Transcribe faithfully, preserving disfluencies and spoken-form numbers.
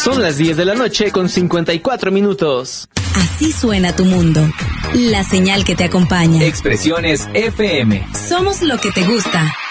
Son las diez de la noche con cincuenta y cuatro minutos. Así suena tu mundo. La señal que te acompaña. Expresiones F M. Somos lo que te gusta.